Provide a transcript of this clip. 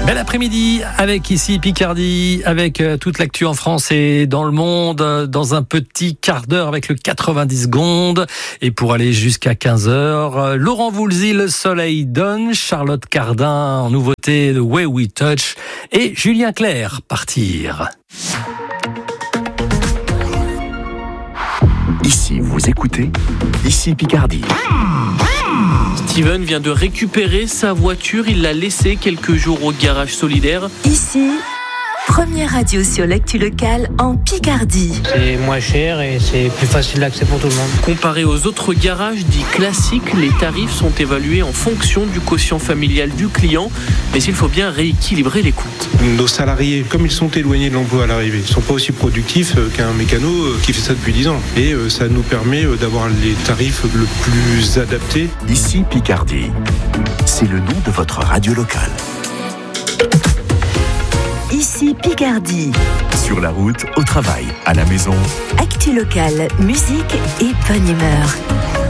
Bel après-midi avec ici Picardie, avec toute l'actu en France et dans le monde, dans un petit quart d'heure avec le 90 secondes. Et pour aller jusqu'à 15h, Laurent Voulzy, Le Soleil donne, Charlotte Cardin en nouveauté, The Way We Touch et Julien Clerc, Partir. Ici, vous écoutez, ici Picardie. Steven vient de récupérer sa voiture, il l'a laissée quelques jours au garage solidaire. Ici, première radio sur l'actu locale en Picardie. C'est moins cher et c'est plus facile d'accès pour tout le monde. Comparé aux autres garages dits classiques, les tarifs sont évalués en fonction du quotient familial du client, mais il faut bien rééquilibrer les comptes. Nos salariés, comme ils sont éloignés de l'emploi à l'arrivée, ne sont pas aussi productifs qu'un mécano qui fait ça depuis 10 ans. Et ça nous permet d'avoir les tarifs le plus adaptés. Ici Picardie, c'est le nom de votre radio locale. Ici Picardie. Sur la route, au travail, à la maison. Actu locale, musique et bonne humeur.